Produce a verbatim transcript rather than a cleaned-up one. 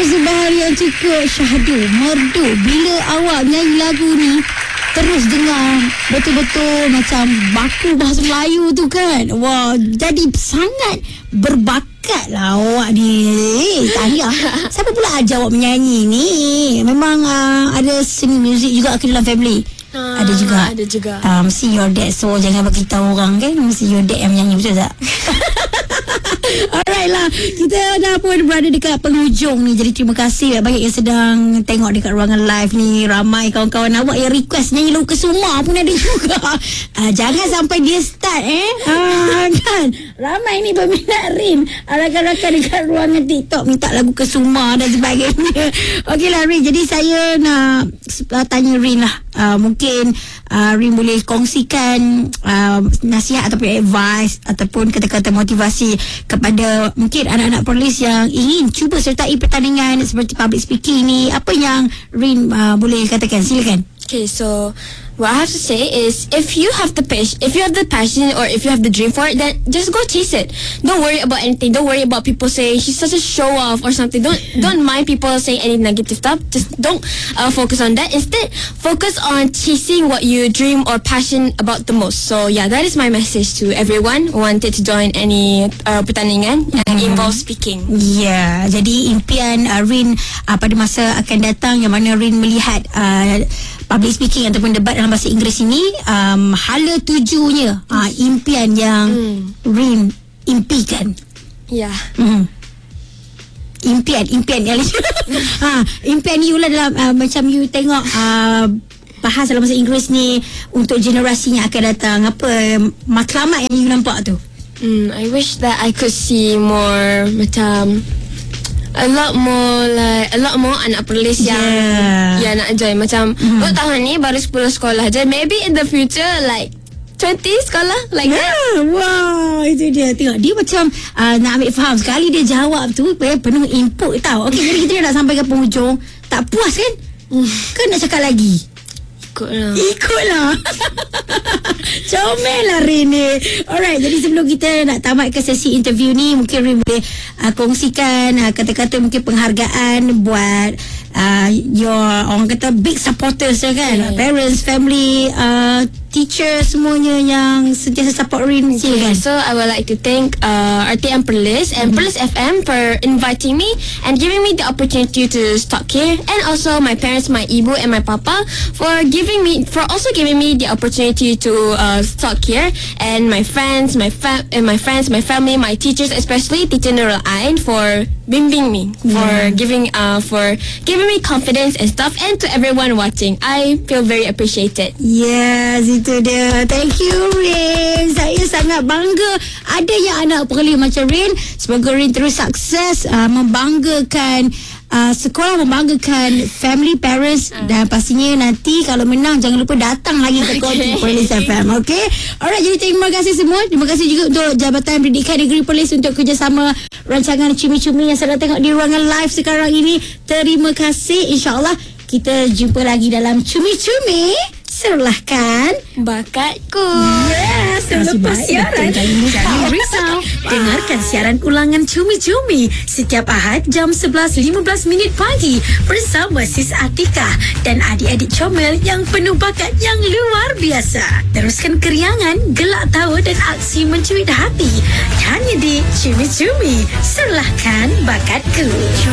Persembahan yang cukup syahdu, merdu. Bila awak nyanyi lagu ni, terus dengar betul-betul macam baku bahasa Melayu tu kan. Wah, jadi sangat berbakat lah awak ni. Eh, Tahia, siapa pula ajar awak menyanyi ni? Memang uh, ada seni muzik juga ke dalam family? Uh, ada juga. Ada juga. Uh, mesti your dad, so jangan bagi tahu orang kan. Mesti your dad yang menyanyi, betul tak? Alright lah, kita dah pun berada dekat penghujung ni. Jadi terima kasih banyak yang sedang tengok dekat ruangan live ni. Ramai kawan-kawan awak yang request nyanyi lagu Kesuma pun ada juga. uh, Jangan sampai dia start eh uh, kan. Ramai ni peminat Rin, rakan-rakan dekat ruangan TikTok minta lagu Kesuma dan sebagainya. Okey lah Rin, jadi saya nak uh, tanya Rin lah. uh, Mungkin uh, Rin boleh kongsikan uh, nasihat ataupun advice ataupun kata-kata motivasi kepada mungkin anak-anak Perlis yang ingin cuba sertai pertandingan seperti public speaking ni. Apa yang Rin uh, boleh katakan? Silakan. Okay, so what I have to say is, if you have the passion, if you have the passion, or if you have the dream for it, then just go chase it. Don't worry about anything. Don't worry about people saying she's such a show off or something. Don't don't mind people saying any negative stuff. Just don't uh, focus on that. Instead, focus on chasing what you dream or passion about the most. So yeah, that is my message to everyone who wanted to join any uh, pertandingan yang mm. involve speaking. Ya, yeah, jadi impian uh, Rin uh, pada masa akan datang yang mana Rin melihat uh, public speaking ataupun debat dalam bahasa Inggeris ini, um, hala tujunya, uh, impian yang mm. Rin impikan. Ya. Yeah. Mm. Impian, impian yang ha, impian ni ulah dalam uh, macam you tengok uh, bahas dalam bahasa Inggeris ni untuk generasi yang akan datang. Apa matlamat yang you nampak tu? Mm, I wish that I could see more macam a lot more like a lot more anak Perlis yang yeah. yang nak join. Macam mm. untuk tahun ni baru sepuluh sekolah je. Maybe in the future like twenty sekolah like yeah. that. Wow, itu dia. Tengok dia macam uh, nak ambil faham. Sekali dia jawab tu eh, penuh input tau. Okey, jadi kita nak sampai ke penghujung. Tak puas kan? Mm. Kan nak cakap lagi? Ikutlah. Ikutlah. Comel lah Rin ni. Alright, jadi sebelum kita nak tamat ke sesi interview ni, mungkin Rin boleh uh, kongsikan uh, kata-kata mungkin penghargaan buat uh, your orang kata big supporters ya kan, yeah. Parents, family, uh, teacher, semuanya yang sentiasa support Rin. Okay, so I would like to thank uh, R T M Perlis and mm-hmm. Perlis F M for inviting me and giving me the opportunity to talk here, and also my parents, my ibu and my papa for giving me for also giving me the opportunity to uh, talk here, and my friends, my fa- and my friends, my family, my teachers, especially Teacher Nurul Ain for bimbing me, yeah. for giving uh for giving me confidence and stuff, and to everyone watching, I feel very appreciated. Yes, itu dia. Thank you Rin. Saya sangat bangga ada yang anak Perlis macam Rin. Semoga Rin terus sukses, uh, membanggakan uh, sekolah, membanggakan family, parents, uh. dan pastinya nanti kalau menang jangan lupa datang lagi ke okay. Perlis F M. Okay. Alright, jadi terima kasih semua. Terima kasih juga untuk Jabatan Pendidikan Negeri Perlis untuk kerjasama rancangan Cumi-Cumi yang sedang tengok di ruangan live sekarang ini. Terima kasih. InsyaAllah kita jumpa lagi dalam Cumi-Cumi. Serlahkan bakatku. Yes, selepas siaran Jangan risau, dengarkan siaran ulangan Cumi-Cumi setiap Ahad jam sebelas lima belas minit pagi bersama Sis Atika dan adik-adik comel yang penuh bakat yang luar biasa. Teruskan keriangan, gelak tawa dan aksi mencuit hati hanya di Cumi-Cumi. Serlahkan bakatku.